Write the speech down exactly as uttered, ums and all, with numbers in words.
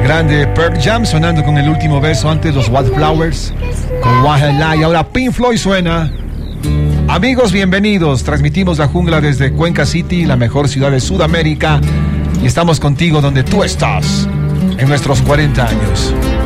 Grande Pearl Jam sonando con El Último Beso, antes los Wildflowers con Wahala, y ahora Pink Floyd suena. Amigos, bienvenidos. Transmitimos La Jungla desde Cuenca City, la mejor ciudad de Sudamérica, y estamos contigo donde tú estás en nuestros cuarenta años.